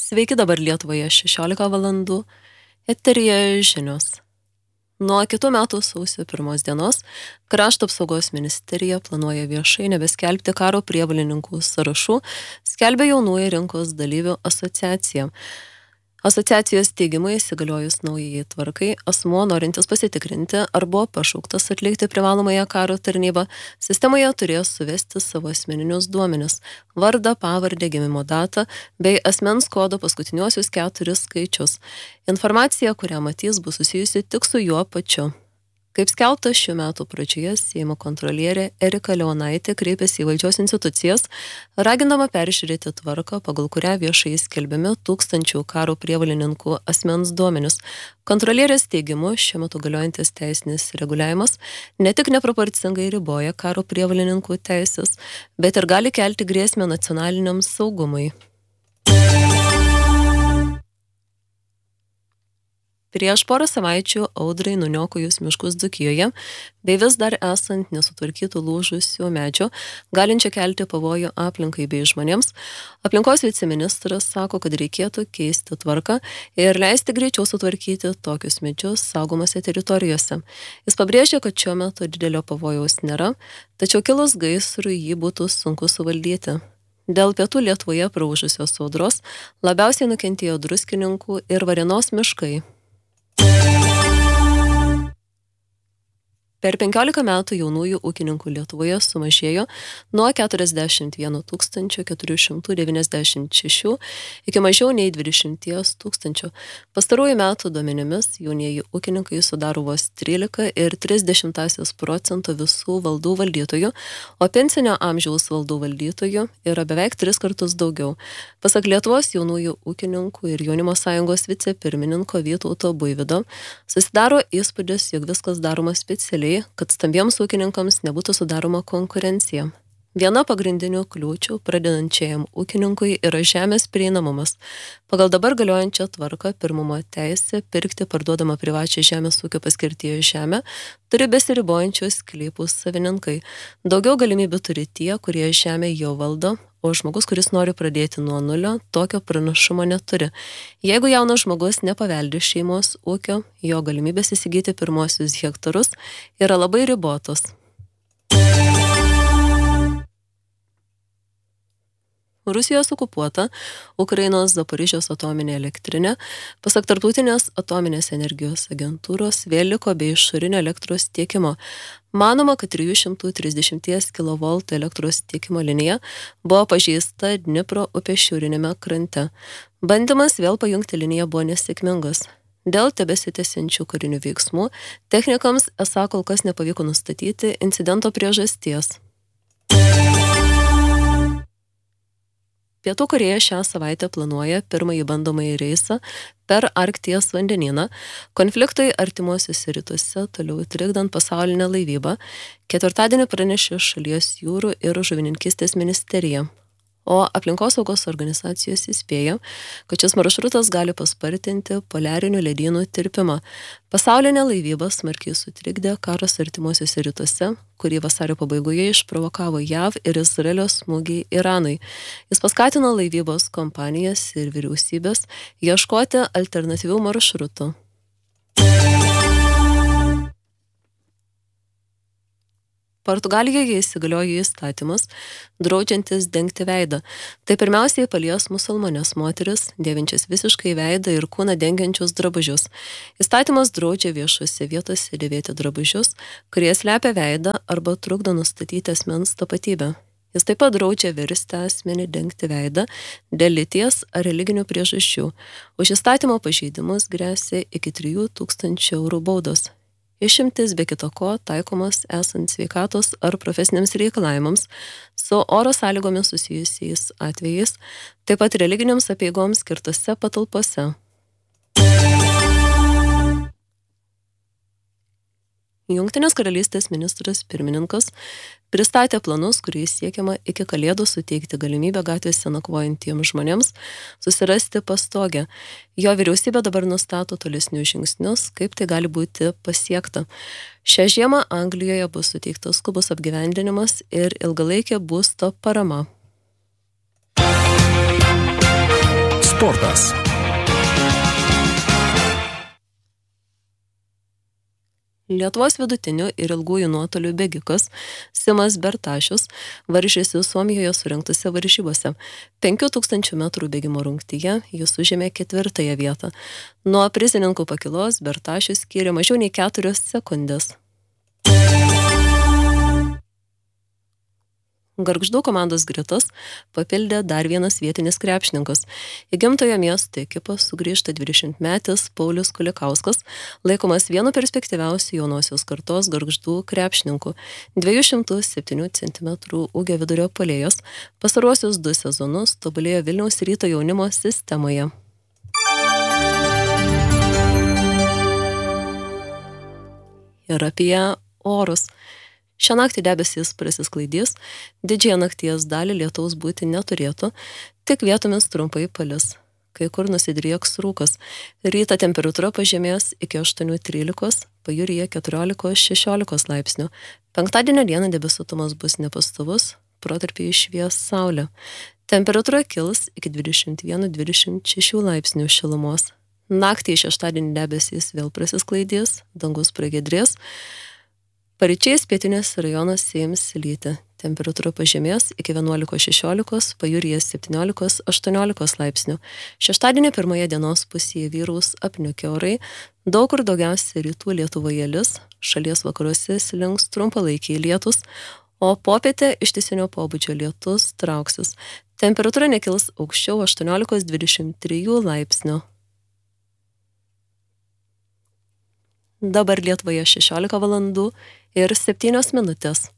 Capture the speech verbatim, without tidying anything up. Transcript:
Sveiki, dabar Lietuvoje šešiolika valandų, eteryje žinios. Nuo kitų metų sausio pirmos dienos Krašto apsaugos ministerija planuoja viešai nebeskelbti karo prievolininkų sąrašų, skelbia jaunųjų rinkos dalyvių asociacija. Asociacijos teigimu įsigaliojus naujai tvarkai, asmuo norintis pasitikrinti ar buvo pašauktas atlikti privalomąją karo tarnybą, sistemoje turės suvesti savo asmeninius duomenis – vardą, pavardę, gimimo datą bei asmens kodo paskutiniuosius keturis skaičius. Informacija, kurią matys, bus susijusi tik su juo pačiu. Kaip skelbta šių metų pradžioje, Seimo kontrolierė Erika Leonaitė kreipėsi į valdžios institucijas, ragindama peržiūrėti tvarką, pagal kurią viešai skelbiami tūkstančių karo prievolininkų asmens duomenis. Kontrolierės teigimu, šiuo metu galiojantis teisinis reguliavimas ne tik neproporcingai riboja karo prievolininkų teisės, bet ir gali kelti grėsmę nacionaliniam saugumui. Prieš porą savaičių audrai nuniokojus miškus Dzūkijoje, bei vis dar esant nesutvarkytų lūžusių medžių, galinčią kelti pavojų aplinkai bei žmonėms, aplinkos viceministras sako, kad reikėtų keisti tvarką ir leisti greičiau sutvarkyti tokius medžius saugomose teritorijose. Jis pabrėžė, kad šiuo metu didelio pavojaus nėra, tačiau kilus gaisrui jį būtų sunku suvaldyti. Dėl pietų Lietuvoje praūžusios audros labiausiai nukentėjo Druskininkų ir Varėnos miškai. Per penkiolika metų jaunųjų ūkininkų Lietuvoje sumažėjo nuo keturiasdešimt vieno tūkstančio keturių šimtų devyniasdešimt šešių iki mažiau nei dvidešimt tūkstančių. Pastarųjų metų duomenimis jaunieji ūkininkai sudaro vos trylika ir tris dešimtąsias procento visų valdų valdytojų, o pensinio amžiaus valdų valdytojų yra beveik tris kartus daugiau. Pasak Lietuvos jaunųjų ūkininkų ir jaunimo sąjungos vicepirmininko Vytauto Buivydo, susidaro įspūdis, jog viskas daroma specialiai, kad stambiems ūkininkams nebūtų sudaroma konkurencija. Viena pagrindinių kliūčių pradedančiajam ūkininkui yra žemės prieinamumas. Pagal dabar galiojančią tvarką pirmumo teisę pirkti parduodamą privačią žemės ūkio paskirtyje žemę turi besiribojančius sklypų savininkai. Daugiau galimybių turi tie, kurie žemę jau valdo, o žmogus, kuris nori pradėti nuo nulio, tokio pranašumo neturi. Jeigu jaunas žmogus nepaveldi šeimos ūkio, jo galimybės įsigyti pirmosius hektarus yra labai ribotos. Rusijos okupuota Ukrainos Zaporižės atominė elektrinė, pasak Tarptautinės atominės energijos agentūros, vėl liko be išorinio elektros tiekimo. Manoma, kad trijų šimtų trisdešimties kilovoltų elektros tiekimo linija buvo pažeista Dnipro upės šiaurinėme krante. Bandymas vėl pajungti liniją buvo nesėkmingas. Dėl tebesitęsiančių karinių veiksmų technikams esą kol kas nepavyko nustatyti incidento priežasties. Pietų Korėja šią savaitę planuoja pirmąjį bandomąjį reisą per Arkties vandenyną. Konfliktui artimuosiuose rytuose toliau trikdant pasaulinę laivybą, ketvirtadienį pranešė šalies jūrų ir žuvininkystės ministerija. O aplinkosaugos organizacijos įspėja, kad šis maršrutas gali paspartinti poliarinių ledynų tirpimą. Pasaulinė laivyba smarkiai sutrikdė karas artimuosiuose rytuose, kurį vasario pabaigoje išprovokavo J A V ir Izraelio smūgiai Iranui. Jis paskatino laivybos kompanijas ir vyriausybės ieškoti alternatyvių maršrutų. Portugalijoje įsigaliojo įstatymas, draudžiantis dengti veidą. Tai pirmiausiai palies musulmonės moteris, dėvinčias visiškai veidą ir kūną dengiančius drabužius. Įstatymas draudžia viešose vietose dėvėti drabužius, kurie slepia veidą arba trukdo nustatyti asmens tapatybę. Jis taip pat draudžia versti asmenį dengti veidą dėl lyties ar religinių priežasčių. Už įstatymo pažeidimus gresia iki trijų tūkstančių eurų baudos. Išimtis be kito ko taikomas esant sveikatos ar profesiniams reikalavimams su oro sąlygomis susijusiais atvejais, taip pat religiniams apeigoms skirtose patalpose. Jungtinės karalystės ministras pirmininkas pristatė planus, kuriais siekiama iki Kalėdų suteikti galimybę gatvėse nakvojantiems žmonėms susirasti pastogę. Jo vyriausybė dabar nustato tolesnius žingsnius, kaip tai gali būti pasiekta. Šią žiemą Anglijoje bus suteiktas skubus apgyvendinimas ir ilgalaikė būsto parama. Sportas. Lietuvos vidutinių ir ilgųjų nuotolių bėgikas Simas Bertašius varžėsi Suomijoje surengtose varžybose. penkių tūkstančių metrų bėgimo rungtyje jis užėmė ketvirtąją vietą. Nuo prizininkų pakilos Bertašius skyrė mažiau nei keturios sekundės. Gargždų komandos gretas papildė dar vienas vietinis krepšininkas. Į gimtojo miesto ekipą sugrįžta dvidešimtmetis Paulius Kulikauskas, laikomas vienu perspektyviausių jaunosios kartos Gargždų krepšininkų. dviejų šimtų septynių centimetrų ūgio vidurio puolėjas pastaruosius du sezonus tobulėjo Vilniaus Ryto jaunimo sistemoje. Ir apie orus. Šią naktį debesys prasisklaidys, didžiąją nakties dalį lietaus būti neturėtų, tik vietomis trumpai palis. Kai kur nusidrieks rūkas. Rytą temperatūra pažemės iki aštuonių trylikos, pajūryje keturiolikos šešiolikos laipsnių. Penktadienio dieną debesuotumas bus nepastovus, protarpiais švies saulė. Temperatūra kils iki dvidešimt vieną dvidešimt šešių laipsnių šilumos. Naktį šeštadienį debesys vėl prasisklaidys, dangus pragiedrės. Paryčiais pietinės rajonas ėms lyti. Temperatūra pažemės iki vienuolikos šešiolikos, pajūryje septyniolikos aštuoniolikos laipsnių. Šeštadienį pirmoje dienos pusėje vyraus apniukę orai, daug kur daugiausia rytų Lietuvoje lis, šalies vakaruose slinks trumpalaikiai lietus, o popietę ištisinio pobūdžio lietus trauksis. Temperatūra nekils aukščiau aštuoniolikos dvidešimt trijų laipsnių. Dabar Lietuvoje šešiolika valandų ir septynios minutės.